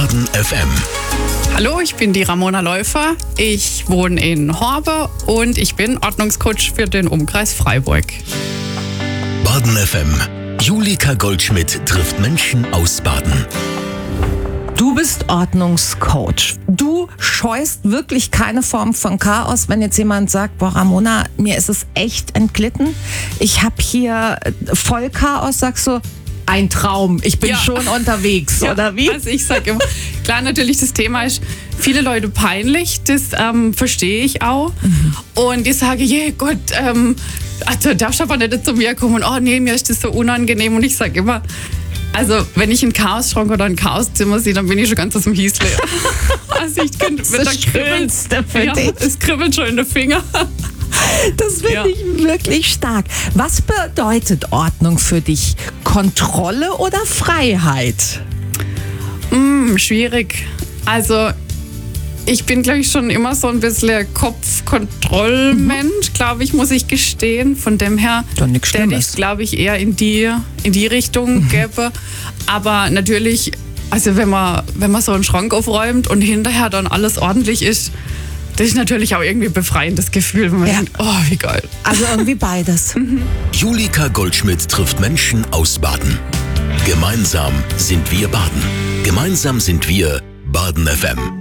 Baden FM. Hallo, ich bin die Ramona Läufer. Ich wohne in Horbe und ich bin Ordnungscoach für den Umkreis Freiburg. Baden FM. Julika Goldschmidt trifft Menschen aus Baden. Du bist Ordnungscoach. Du scheust wirklich keine Form von Chaos, wenn jetzt jemand sagt, boah Ramona, mir ist es echt entglitten. Ich habe hier voll Chaos, sagst du, ein Traum, ich bin schon unterwegs, oder wie? Also ich sage immer, klar, natürlich, das Thema ist viele Leute peinlich, das verstehe ich auch. Und ich sage, je Gott, also darfst du aber nicht zu mir kommen und oh nee, mir ist das so unangenehm. Und ich sage immer, also wenn ich einen Chaosschrank oder ein Chaoszimmer sehe, dann bin ich schon ganz aus dem Hiesle. Also ich könnte das ist das Schönste für dich. Es kribbelt schon in den Finger. Das finde ich wirklich stark. Was bedeutet Ordnung für dich? Kontrolle oder Freiheit? Schwierig. Also ich bin, glaube ich, schon immer so ein bisschen Kopfkontrollmensch, glaube ich, muss ich gestehen. Von dem her Doch nichts hätte ich Schlimmes. es, glaube ich, eher in die Richtung gäbe. Aber natürlich, also wenn man so einen Schrank aufräumt und hinterher dann alles ordentlich ist, das ist natürlich auch irgendwie ein befreiendes Gefühl, wenn man denkt, oh, wie geil. Also irgendwie beides. Julika Goldschmidt trifft Menschen aus Baden. Gemeinsam sind wir Baden. Gemeinsam sind wir Baden FM.